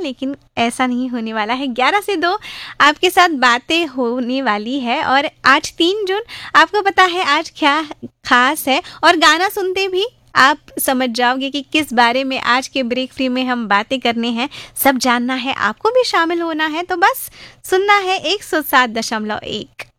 लेकिन ऐसा नहीं होने वाला है। 11 से 2 आपके साथ बातें होने वाली है और आज 3 जून, आपको पता है आज क्या खास है और गाना सुनते भी आप समझ जाओगे कि किस बारे में आज के ब्रेक फ्री में हम बातें करने हैं। सब जानना है, आपको भी शामिल होना है, तो बस सुनना है 107.1।